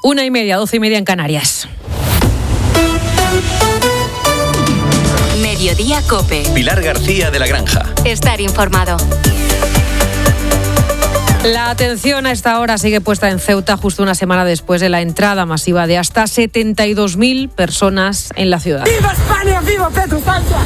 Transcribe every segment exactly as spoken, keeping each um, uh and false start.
Una y media, doce y media en Canarias. Mediodía COPE. Pilar García de la Granja. Estar informado. La atención a esta hora sigue puesta en Ceuta justo una semana después de la entrada masiva de hasta setenta y dos mil personas en la ciudad. ¡Viva España! ¡Viva Pedro Sánchez!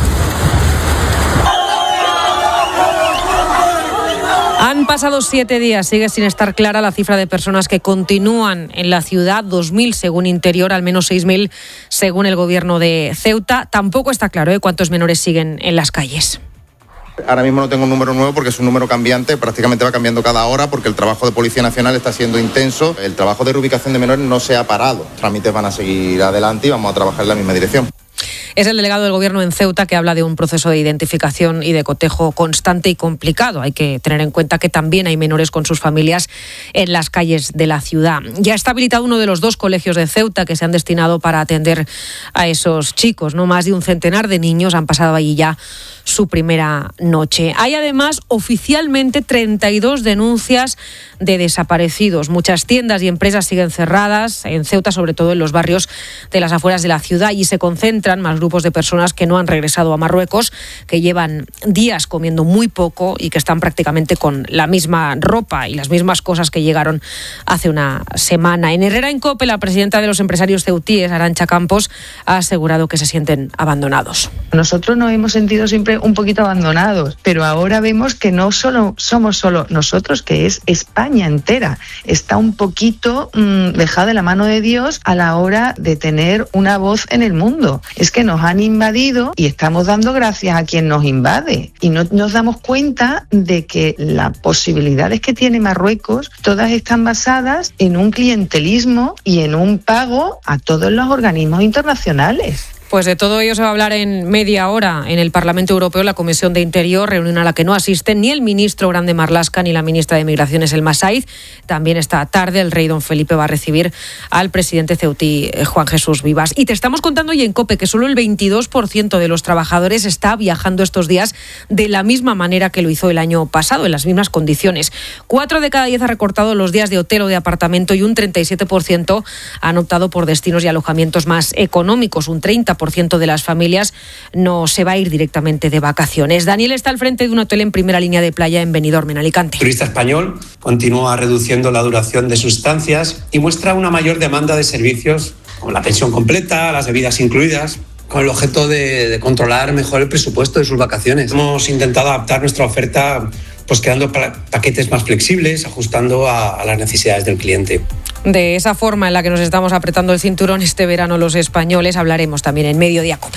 Han pasado siete días, sigue sin estar clara la cifra de personas que continúan en la ciudad, dos mil según Interior, al menos seis mil según el gobierno de Ceuta. Tampoco está claro ¿eh? cuántos menores siguen en las calles. Ahora mismo no tengo un número nuevo porque es un número cambiante, prácticamente va cambiando cada hora porque el trabajo de Policía Nacional está siendo intenso. El trabajo de reubicación de menores no se ha parado. Los trámites van a seguir adelante y vamos a trabajar en la misma dirección. Es el delegado del Gobierno en Ceuta que habla de un proceso de identificación y de cotejo constante y complicado. Hay que tener en cuenta que también hay menores con sus familias en las calles de la ciudad. Ya está habilitado uno de los dos colegios de Ceuta que se han destinado para atender a esos chicos. No más de un centenar de niños han pasado allí ya su primera noche. Hay además oficialmente treinta y dos denuncias de desaparecidos. Muchas tiendas y empresas siguen cerradas en Ceuta, sobre todo en los barrios de las afueras de la ciudad, y se concentran más grupos de personas que no han regresado a Marruecos, que llevan días comiendo muy poco y que están prácticamente con la misma ropa y las mismas cosas que llegaron hace una semana. En Herrera en COPE, la presidenta de los empresarios ceutíes, Arantxa Campos, ha asegurado que se sienten abandonados. Nosotros nos hemos sentido siempre un poquito abandonados, pero ahora vemos que no solo somos solo nosotros, que es España entera. Está un poquito mmm, dejada de la mano de Dios a la hora de tener una voz en el mundo. Es que nos han invadido y estamos dando gracias a quien nos invade. Y no nos damos cuenta de que las posibilidades que tiene Marruecos, todas están basadas en un clientelismo y en un pago a todos los organismos internacionales. Pues de todo ello se va a hablar en media hora en el Parlamento Europeo, la Comisión de Interior, reunión a la que no asisten ni el ministro Grande Marlaska ni la ministra de Migraciones, Elma Saiz. También esta tarde el rey don Felipe va a recibir al presidente ceutí, Juan Jesús Vivas. Y te estamos contando hoy en COPE que solo el veintidós por ciento de los trabajadores está viajando estos días de la misma manera que lo hizo el año pasado, en las mismas condiciones. Cuatro de cada diez ha recortado los días de hotel o de apartamento y un treinta y siete por ciento han optado por destinos y alojamientos más económicos. Un treinta por ciento de las familias no se va a ir directamente de vacaciones. Daniel está al frente de un hotel en primera línea de playa en Benidorm, en Alicante. El turista español continúa reduciendo la duración de sus estancias y muestra una mayor demanda de servicios como la pensión completa, las bebidas incluidas, con el objeto de, de controlar mejor el presupuesto de sus vacaciones. Hemos intentado adaptar nuestra oferta pues creando pa- paquetes más flexibles, ajustando a, a las necesidades del cliente. De esa forma en la que nos estamos apretando el cinturón este verano los españoles, hablaremos también en Mediodía COPE.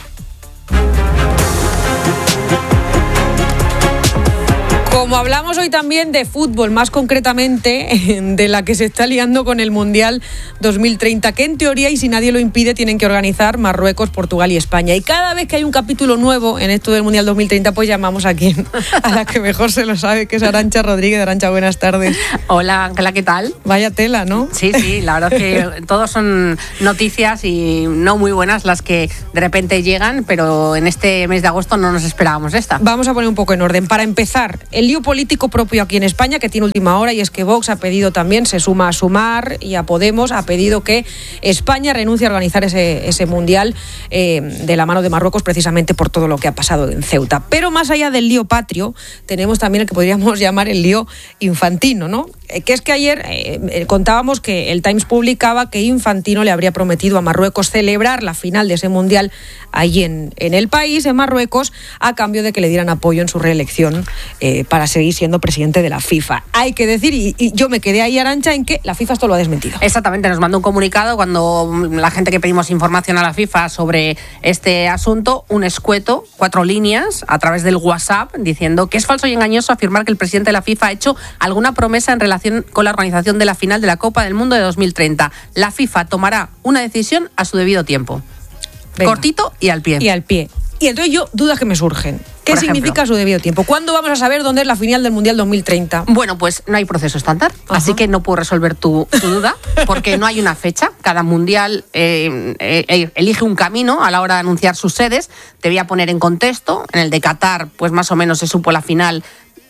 Como hablamos hoy también de fútbol, más concretamente de la que se está liando con el Mundial dos mil treinta, que en teoría, y si nadie lo impide, tienen que organizar Marruecos, Portugal y España. Y cada vez que hay un capítulo nuevo en esto del Mundial dos mil treinta, pues llamamos a quien, a la que mejor se lo sabe, que es Arantxa Rodríguez. Arantxa, buenas tardes. Hola, Ángela, ¿qué tal? Vaya tela, ¿no? Sí, sí, la verdad es que todos son noticias y no muy buenas las que de repente llegan, pero en este mes de agosto no nos esperábamos esta. Vamos a poner un poco en orden. Para empezar, el lío político propio aquí en España, que tiene última hora, y es que Vox ha pedido también, se suma a Sumar y a Podemos, ha pedido que España renuncie a organizar ese, ese Mundial eh, de la mano de Marruecos, precisamente por todo lo que ha pasado en Ceuta. Pero más allá del lío patrio, tenemos también el que podríamos llamar el lío infantino, ¿no? Eh, que es que ayer eh, contábamos que el Times publicaba que Infantino le habría prometido a Marruecos celebrar la final de ese Mundial allí en, en el país, en Marruecos, a cambio de que le dieran apoyo en su reelección eh, para seguir siendo presidente de la FIFA. Hay que decir, y, y yo me quedé ahí, Arantxa, en que la FIFA esto lo ha desmentido. Exactamente, nos mandó un comunicado cuando la gente que pedimos información a la FIFA sobre este asunto, un escueto, cuatro líneas, a través del WhatsApp, diciendo que es falso y engañoso afirmar que el presidente de la FIFA ha hecho alguna promesa en relación con la organización de la final de la Copa del Mundo de dos mil treinta. La FIFA tomará una decisión a su debido tiempo. Venga. Cortito y al pie. Y al pie. Y entonces yo, dudas que me surgen. ¿Qué Por significa ejemplo, su debido tiempo? ¿Cuándo vamos a saber dónde es la final del Mundial dos mil treinta? Bueno, pues no hay proceso estándar, Ajá. así que no puedo resolver tu, tu duda, porque no hay una fecha. Cada mundial eh, eh, elige un camino a la hora de anunciar sus sedes. Te voy a poner en contexto. En el de Qatar, pues más o menos se supo la final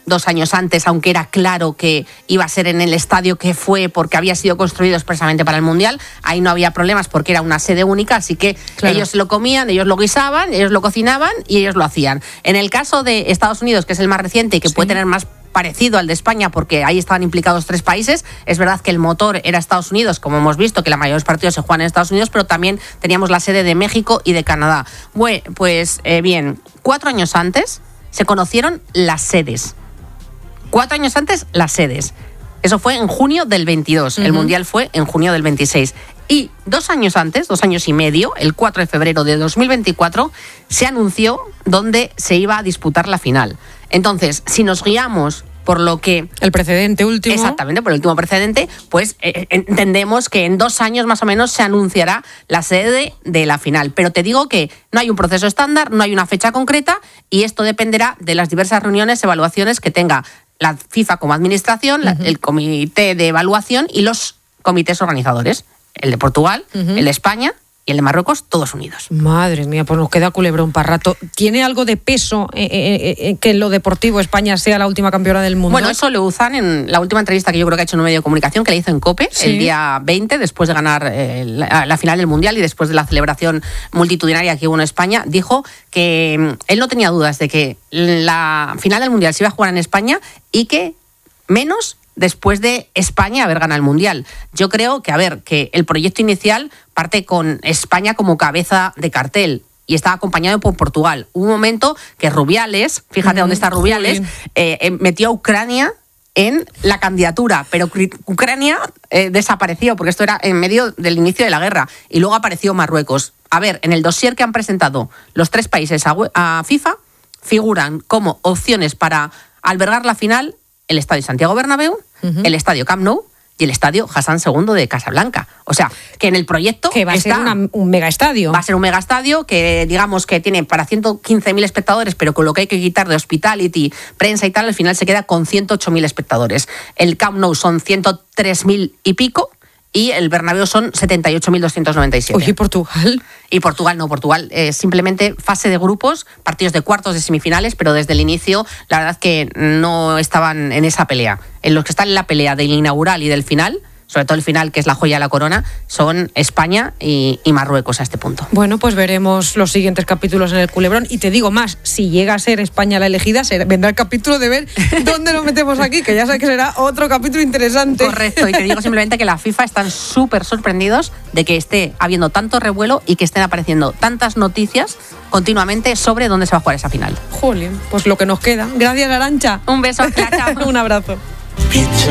dos años antes, aunque era claro que iba a ser en el estadio que fue porque había sido construido expresamente para el Mundial. Ahí no había problemas porque era una sede única, así que claro, ellos lo comían, ellos lo guisaban, ellos lo cocinaban y ellos lo hacían. En el caso de Estados Unidos, que es el más reciente y que sí puede tener más parecido al de España porque ahí estaban implicados tres países, es verdad que el motor era Estados Unidos, como hemos visto que la mayoría de los partidos se juegan en Estados Unidos, pero también teníamos la sede de México y de Canadá. Bueno, pues eh, bien, cuatro años antes se conocieron las sedes. Cuatro años antes, las sedes. Eso fue en junio del veintidós. Uh-huh. El Mundial fue en junio del veintiséis. Y dos años antes, dos años y medio, el cuatro de febrero de dos mil veinticuatro, se anunció dónde se iba a disputar la final. Entonces, si nos guiamos por lo que... El precedente último. Exactamente, por el último precedente, pues eh, entendemos que en dos años más o menos se anunciará la sede de la final. Pero te digo que no hay un proceso estándar, no hay una fecha concreta y esto dependerá de las diversas reuniones, evaluaciones que tenga la FIFA como administración, uh-huh. el comité de evaluación y los comités organizadores. El de Portugal, uh-huh. el de España y el de Marruecos, todos unidos. Madre mía, pues nos queda culebrón para rato. ¿Tiene algo de peso eh, eh, eh, que en lo deportivo España sea la última campeona del mundo? Bueno, eso Leuzán en la última entrevista que yo creo que ha hecho en un medio de comunicación, que le hizo en COPE, sí, el día veinte, después de ganar eh, la, la final del Mundial y después de la celebración multitudinaria que hubo en España, dijo que mm, él no tenía dudas de que la final del Mundial se iba a jugar en España y que menos después de España haber ganado el Mundial. Yo creo que, a ver, que el proyecto inicial parte con España como cabeza de cartel y estaba acompañado por Portugal. Hubo un momento que Rubiales, fíjate mm, dónde está Rubiales, eh, eh, metió a Ucrania en la candidatura, pero Ucrania eh, desapareció porque esto era en medio del inicio de la guerra y luego apareció Marruecos. A ver, en el dossier que han presentado los tres países a, a FIFA figuran como opciones para albergar la final el Estadio Santiago Bernabéu, uh-huh. el Estadio Camp Nou y el Estadio Hassan segundo de Casablanca. O sea, que en el proyecto que va a está, ser una, un megaestadio. Va a ser un megaestadio que digamos que tiene para ciento quince mil espectadores, pero con lo que hay que quitar de hospitality, prensa y tal, al final se queda con ciento ocho mil espectadores. El Camp Nou son ciento tres mil y pico y el Bernabéu son setenta y ocho mil doscientos noventa y siete. Oye, ¿y Portugal? Y Portugal no, Portugal eh, simplemente fase de grupos, partidos de cuartos, de semifinales, pero desde el inicio la verdad que no estaban en esa pelea. En los que están en la pelea del inaugural y del final, sobre todo el final, que es la joya de la corona, son España y, y Marruecos a este punto. Bueno, pues veremos los siguientes capítulos en el culebrón. Y te digo más, si llega a ser España la elegida, será, vendrá el capítulo de ver dónde nos metemos aquí, que ya sé que será otro capítulo interesante. Correcto, y te digo simplemente que la FIFA están súper sorprendidos de que esté habiendo tanto revuelo y que estén apareciendo tantas noticias continuamente sobre dónde se va a jugar esa final. Jolín, pues lo que nos queda. Gracias, Arantxa. Un beso, chao. Un abrazo.